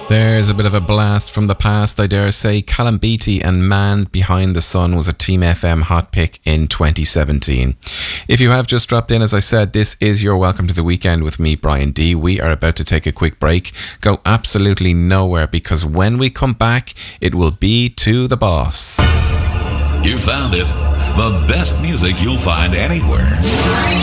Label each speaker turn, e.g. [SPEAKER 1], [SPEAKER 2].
[SPEAKER 1] There's a bit of a blast from the past, I dare say. Callum Beattie and Man Behind the Sun was a Team FM hot pick in 2017. If you have just dropped in, as I said, this is your Welcome to the Weekend with me, Brian D. We are about to take a quick break. Go absolutely nowhere, because when we come back, it will be to the boss.
[SPEAKER 2] You found it. The best music you'll find anywhere.